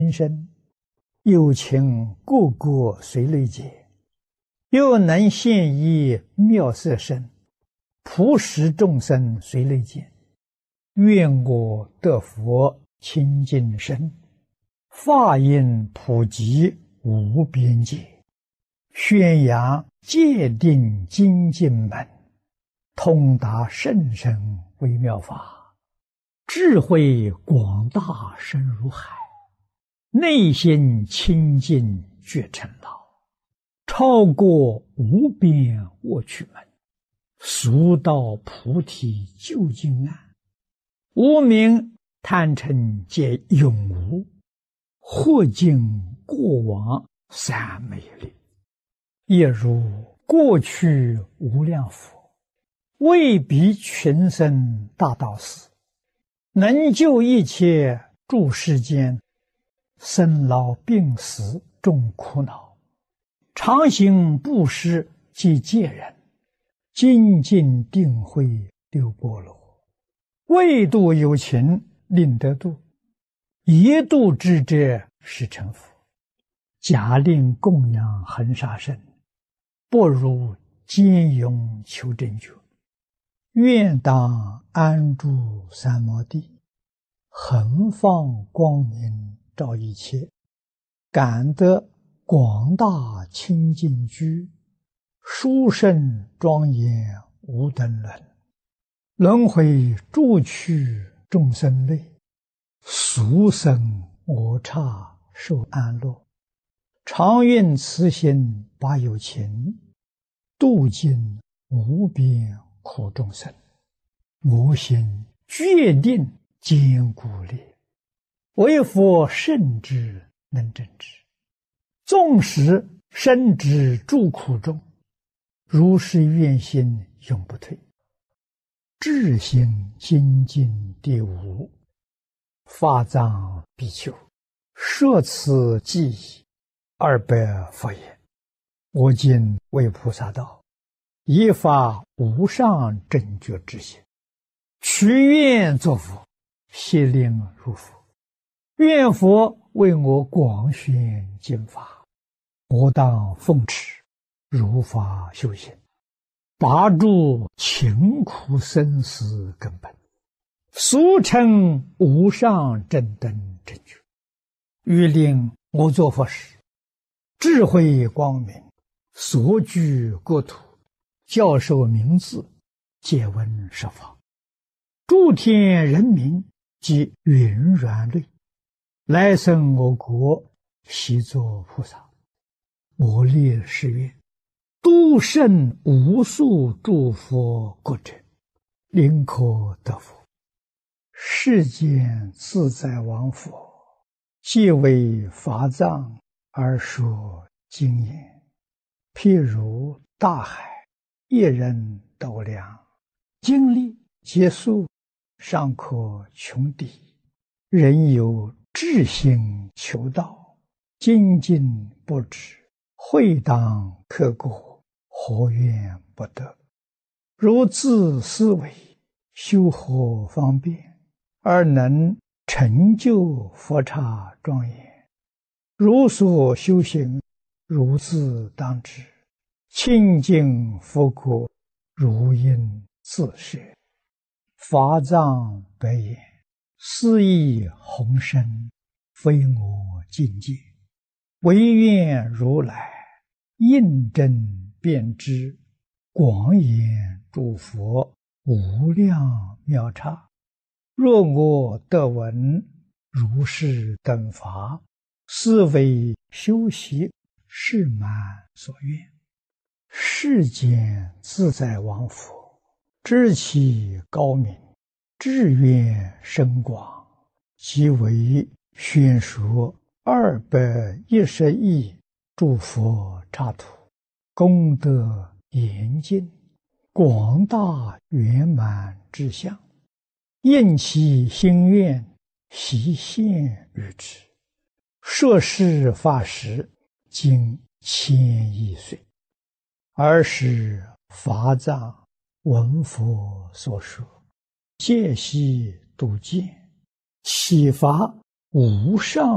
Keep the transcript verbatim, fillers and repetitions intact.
人生，有情个个随类解，又能现一妙色身，普使众生随类见。愿我得佛清净身，法音普及无边界，宣扬戒定精进门，通达甚深微妙法，智慧广大深如海，内心清净觉成道，超过无边卧趣门，速到菩提究竟岸。无明贪嗔皆永无，或尽过往三昧力，也如过去无量佛，为彼群生大道士，能救一切诸世间生老病死众苦恼，常行布施即戒人，精进定慧六波罗，为度有情令得度，一度之者是成佛。假令供养恒沙身，不如坚勇求真觉。愿当安住三摩地，恒放光明照一切，感得广大清净居，殊胜庄严无等伦。轮回诸趣众生类，俗生我刹受安乐。常愿慈心把有情，度尽无边苦众生。我心决定坚固力，为佛圣之能正之。纵使身之诸苦中，如是愿心永不退。智心精进第五，法藏比丘，摄此记忆二百佛言：我今为菩萨道，以发无上正觉之心，许愿作佛，悉令入佛。愿佛为我广宣经法，我当奉持，如法修行，拔除勤苦生死根本，俗称无上正等正觉。欲令我作佛时，智慧光明，所居国土，教授名字，皆闻十方。诸天人民及云软类，来生我国，悉作菩萨。我立誓愿，度胜无数诸佛国者，临可得佛。世间自在王佛，既为法藏而说经言，譬如大海，一人斗量，经历结束，尚可穷底。人有志心求道，精进不止，会当刻过，何怨不得？如自思维，修何方便，而能成就佛刹庄严？如所修行，如自当知，清净佛国，如应自设。法藏白言：斯亦宏深，非我境界，唯愿如来印证遍知，广演诸佛无量妙刹。若我得闻如是等法，是为修习是满所愿。世间自在王佛，知其高明，志愿深广，即为宣说二百一十亿诸佛刹土，功德严尽，广大圆满之相，应其心愿，悉现于之。摄事法时，经千亿岁，尔时法藏闻佛所说，戒悉度见，启发无上